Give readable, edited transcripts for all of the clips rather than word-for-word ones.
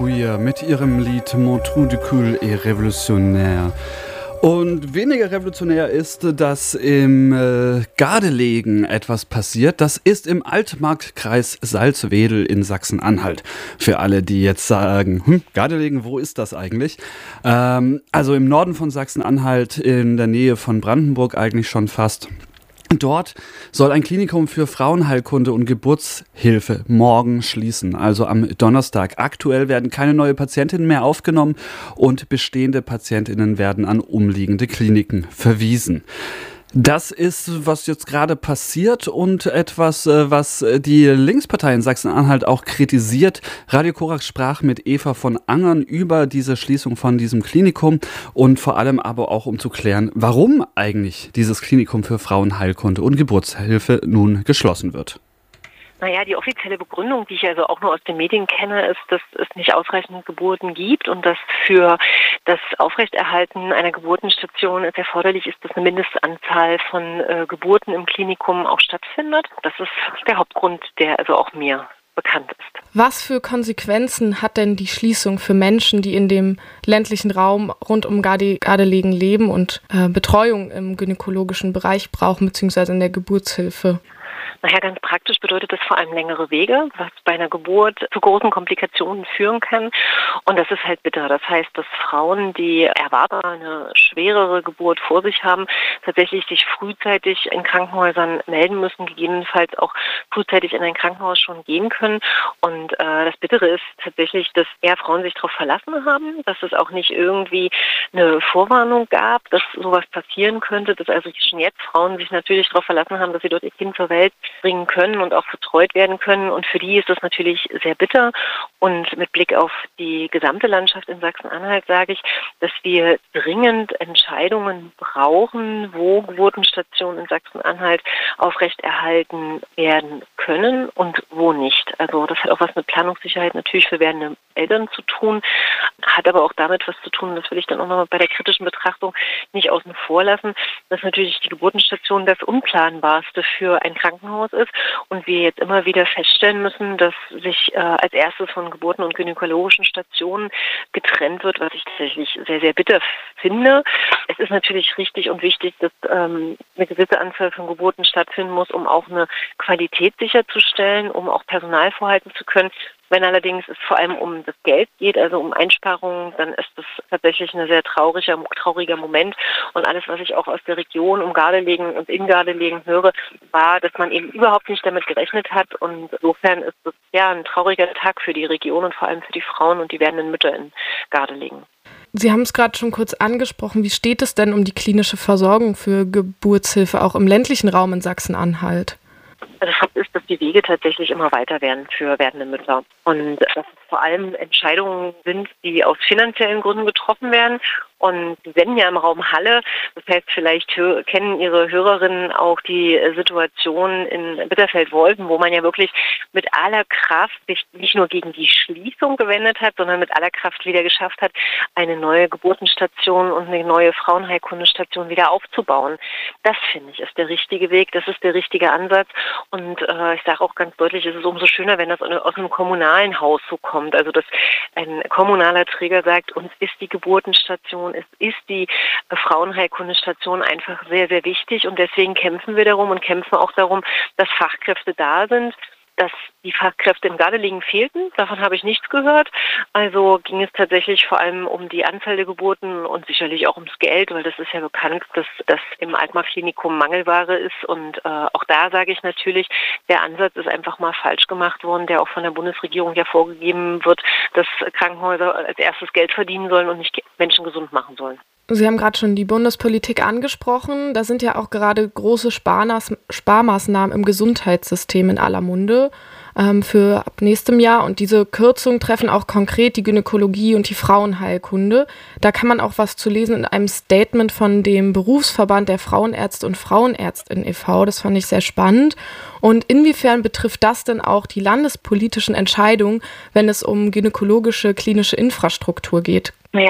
Queer mit ihrem Lied Mon trou du cul est révolutionnaire. Und weniger revolutionär ist, dass im Gardelegen etwas passiert. Das ist im Altmarktkreis Salzwedel in Sachsen-Anhalt. Für alle, die jetzt sagen, Gardelegen, wo ist das eigentlich? Also im Norden von Sachsen-Anhalt, in der Nähe von Brandenburg eigentlich schon fast. Dort soll ein Klinikum für Frauenheilkunde und Geburtshilfe morgen schließen, also am Donnerstag. Aktuell werden keine neuen Patientinnen mehr aufgenommen und bestehende Patientinnen werden an umliegende Kliniken verwiesen. Das ist, was jetzt gerade passiert und etwas, was die Linkspartei in Sachsen-Anhalt auch kritisiert. Radio Korax sprach mit Eva von Angern über diese Schließung von diesem Klinikum und vor allem aber auch, um zu klären, warum eigentlich dieses Klinikum für Frauenheilkunde und Geburtshilfe nun geschlossen wird. Naja, die offizielle Begründung, die ich also auch nur aus den Medien kenne, ist, dass es nicht ausreichend Geburten gibt und dass für das Aufrechterhalten einer Geburtenstation es erforderlich ist, dass eine Mindestanzahl von Geburten im Klinikum auch stattfindet. Das ist der Hauptgrund, der also auch mir bekannt ist. Was für Konsequenzen hat denn die Schließung für Menschen, die in dem ländlichen Raum rund um Gardelegen leben und Betreuung im gynäkologischen Bereich brauchen, beziehungsweise in der Geburtshilfe? Naja, ganz praktisch bedeutet das vor allem längere Wege, was bei einer Geburt zu großen Komplikationen führen kann. Und das ist halt bitter. Das heißt, dass Frauen, die erwarten eine schwerere Geburt vor sich haben, tatsächlich sich frühzeitig in Krankenhäusern melden müssen, gegebenenfalls auch frühzeitig in ein Krankenhaus schon gehen können. Und das Bittere ist tatsächlich, dass eher Frauen sich darauf verlassen haben, dass es auch nicht irgendwie eine Vorwarnung gab, dass sowas passieren könnte, dass also schon jetzt Frauen sich natürlich darauf verlassen haben, dass sie dort ihr Kind zur Welt bringen können und auch betreut werden können. Und für die ist das natürlich sehr bitter. Und mit Blick auf die gesamte Landschaft in Sachsen-Anhalt sage ich, dass wir dringend Entscheidungen brauchen, wo Geburtenstationen in Sachsen-Anhalt aufrechterhalten werden können und wo nicht. Also das hat auch was mit Planungssicherheit natürlich für werdende Eltern zu tun, hat aber auch damit was zu tun, das will ich dann auch nochmal bei der kritischen Betrachtung nicht außen vor lassen, dass natürlich die Geburtenstation das Unplanbarste für ein Krankenhaus ist und wir jetzt immer wieder feststellen müssen, dass sich als erstes von Geburten und gynäkologischen Stationen getrennt wird, was ich tatsächlich sehr, sehr bitter finde. Es ist natürlich richtig und wichtig, dass eine gewisse Anzahl von Geburten stattfinden muss, um auch eine Qualität sicherzustellen, um auch Personal vorhalten zu können. Wenn allerdings es vor allem um das Geld geht, also um Einsparungen, dann ist das tatsächlich ein sehr trauriger Moment. Und alles, was ich auch aus der Region um Gardelegen und in Gardelegen höre, war, dass man eben überhaupt nicht damit gerechnet hat. Und insofern ist es ja ein trauriger Tag für die Region und vor allem für die Frauen und die werdenden Mütter in Gardelegen. Sie haben es gerade schon kurz angesprochen. Wie steht es denn um die klinische Versorgung für Geburtshilfe auch im ländlichen Raum in Sachsen-Anhalt? Das Fakt ist, dass die Wege tatsächlich immer weiter werden für werdende Mütter. Und dass es vor allem Entscheidungen sind, die aus finanziellen Gründen getroffen werden. Und wir senden ja im Raum Halle, das heißt, vielleicht kennen Ihre Hörerinnen auch die Situation in Bitterfeld-Wolfen, wo man ja wirklich mit aller Kraft sich nicht nur gegen die Schließung gewendet hat, sondern mit aller Kraft wieder geschafft hat, eine neue Geburtenstation und eine neue Frauenheilkundestation wieder aufzubauen. Das, finde ich, ist der richtige Weg, das ist der richtige Ansatz. Und ich sage auch ganz deutlich, es ist umso schöner, wenn das aus einem kommunalen Haus so kommt. Also dass ein kommunaler Träger sagt, uns ist die Geburtenstation, es ist die Frauenheilkundestation einfach sehr, sehr wichtig. Und deswegen kämpfen wir darum und kämpfen auch darum, dass Fachkräfte da sind. Dass die Fachkräfte in Gardelegen fehlten, davon habe ich nichts gehört. Also ging es tatsächlich vor allem um die Anzahl der Geburten und sicherlich auch ums Geld, weil das ist ja bekannt, dass das im Altmark-Klinikum Mangelware ist. Und auch da sage ich natürlich, der Ansatz ist einfach mal falsch gemacht worden, der auch von der Bundesregierung ja vorgegeben wird, dass Krankenhäuser als erstes Geld verdienen sollen und nicht Menschen gesund machen sollen. Sie haben gerade schon die Bundespolitik angesprochen. Da sind ja auch gerade große Sparmaßnahmen im Gesundheitssystem in aller Munde für ab nächstem Jahr. Und diese Kürzungen treffen auch konkret die Gynäkologie und die Frauenheilkunde. Da kann man auch was zu lesen in einem Statement von dem Berufsverband der Frauenärzte und Frauenärztinnen e.V. Das fand ich sehr spannend. Und inwiefern betrifft das denn auch die landespolitischen Entscheidungen, wenn es um gynäkologische klinische Infrastruktur geht? Naja,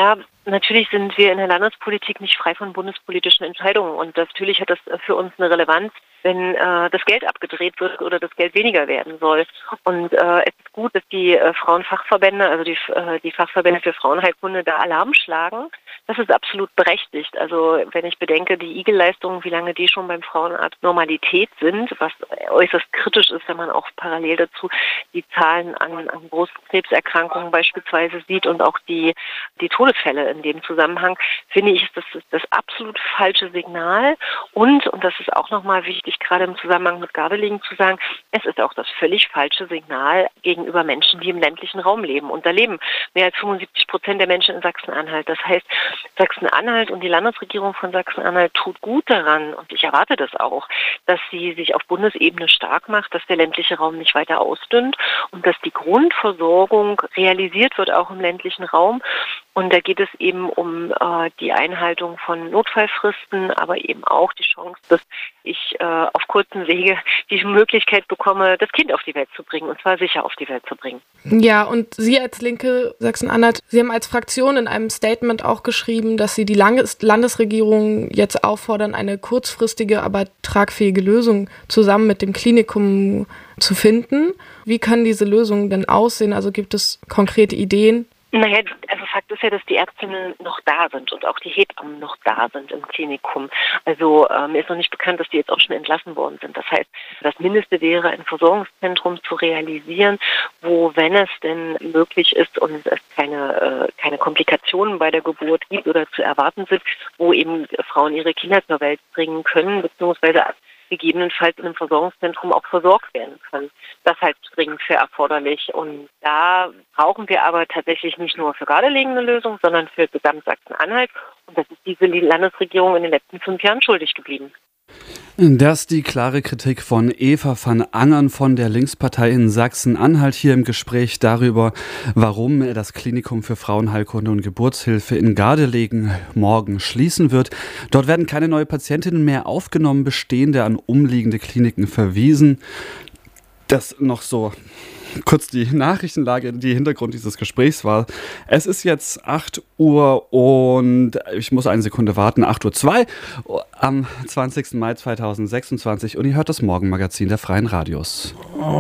Natürlich sind wir in der Landespolitik nicht frei von bundespolitischen Entscheidungen und natürlich hat das für uns eine Relevanz, wenn das Geld abgedreht wird oder das Geld weniger werden soll. Und es ist gut, dass die Frauenfachverbände, also die Fachverbände für Frauenheilkunde da Alarm schlagen. Das ist absolut berechtigt. Also wenn ich bedenke, die IGEL-Leistungen, wie lange die schon beim Frauenarzt Normalität sind, was äußerst kritisch ist, wenn man auch parallel dazu die Zahlen an Brustkrebserkrankungen beispielsweise sieht und auch die Todesfälle in dem Zusammenhang, finde ich, ist das absolut falsche Signal. Und das ist auch nochmal wichtig, gerade im Zusammenhang mit Gardelegen zu sagen, es ist auch das völlig falsche Signal gegenüber Menschen, die im ländlichen Raum leben. Und da leben mehr als 75% der Menschen in Sachsen-Anhalt. Das heißt, Sachsen-Anhalt und die Landesregierung von Sachsen-Anhalt tut gut daran, und ich erwarte das auch, dass sie sich auf Bundesebene stark macht, dass der ländliche Raum nicht weiter ausdünnt und dass die Grundversorgung realisiert wird, auch im ländlichen Raum. Und da geht es eben um die Einhaltung von Notfallfristen, aber eben auch die Chance, dass ich auf kurzem Wege die Möglichkeit bekomme, das Kind auf die Welt zu bringen, und zwar sicher auf die Welt zu bringen. Ja, und Sie als Linke Sachsen-Anhalt, Sie haben als Fraktion in einem Statement auch geschrieben, dass Sie die Landesregierung jetzt auffordern, eine kurzfristige, aber tragfähige Lösung zusammen mit dem Klinikum zu finden. Wie können diese Lösungen denn aussehen? Also gibt es konkrete Ideen? Naja, also Fakt ist ja, dass die Ärztinnen noch da sind und auch die Hebammen noch da sind im Klinikum. Also mir ist noch nicht bekannt, dass die jetzt auch schon entlassen worden sind. Das heißt, das Mindeste wäre, ein Versorgungszentrum zu realisieren, wo, wenn es denn möglich ist und es keine Komplikationen bei der Geburt gibt oder zu erwarten sind, wo eben Frauen ihre Kinder zur Welt bringen können, beziehungsweise gegebenenfalls in einem Versorgungszentrum auch versorgt werden können. Das halt dringend für erforderlich. Und da brauchen wir aber tatsächlich nicht nur für Gardelegen eine Lösung, sondern für Gesamt-Sachsen-Anhalt. Und das ist diese Landesregierung in den letzten 5 Jahren schuldig geblieben. Das die klare Kritik von Eva van Angern von der Linkspartei in Sachsen-Anhalt hier im Gespräch darüber, warum das Klinikum für Frauenheilkunde und Geburtshilfe in Gardelegen morgen schließen wird. Dort werden keine neuen Patientinnen mehr aufgenommen, bestehende an umliegende Kliniken verwiesen. Das noch so kurz die Nachrichtenlage, die Hintergrund dieses Gesprächs war. Es ist jetzt 8 Uhr und ich muss eine Sekunde warten, 8:02 Uhr am 20. Mai 2026 und ihr hört das Morgenmagazin der Freien Radios.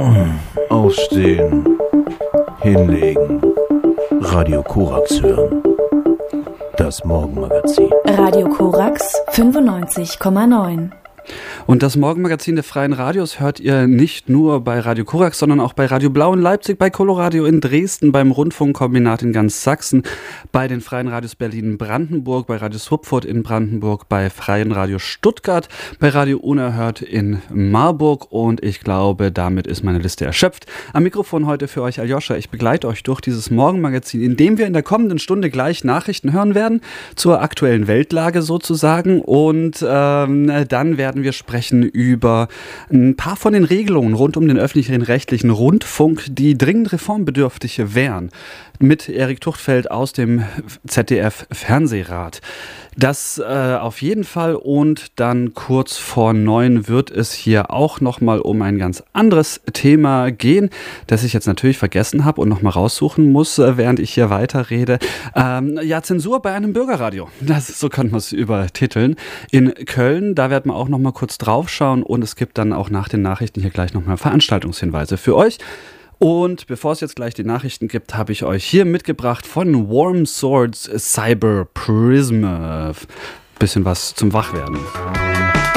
Aufstehen, hinlegen, Radio Korax hören. Das Morgenmagazin. Radio Korax 95,9. Und das Morgenmagazin der Freien Radios hört ihr nicht nur bei Radio Korax, sondern auch bei Radio Blau in Leipzig, bei Coloradio in Dresden, beim Rundfunkkombinat in ganz Sachsen, bei den Freien Radios Berlin-Brandenburg, bei Radio Swupfurt in Brandenburg, bei Freien Radio Stuttgart, bei Radio Unerhört in Marburg und ich glaube, damit ist meine Liste erschöpft. Am Mikrofon heute für euch Aljoscha. Ich begleite euch durch dieses Morgenmagazin, in dem wir in der kommenden Stunde gleich Nachrichten hören werden, zur aktuellen Weltlage sozusagen und dann werden wir sprechen über ein paar von den Regelungen rund um den öffentlich-rechtlichen Rundfunk, die dringend reformbedürftig wären. Mit Erik Tuchtfeld aus dem ZDF-Fernsehrat. Das auf jeden Fall und dann kurz vor 9 wird es hier auch nochmal um ein ganz anderes Thema gehen, das ich jetzt natürlich vergessen habe und nochmal raussuchen muss, während ich hier weiterrede. Zensur bei einem Bürgerradio. So kann man es übertiteln. In Köln, da werden wir auch nochmal kurz drauf schauen und es gibt dann auch nach den Nachrichten hier gleich nochmal Veranstaltungshinweise für euch. Und bevor es jetzt gleich die Nachrichten gibt, habe ich euch hier mitgebracht von Warm Swords Cyber Prism. Bisschen was zum Wachwerden.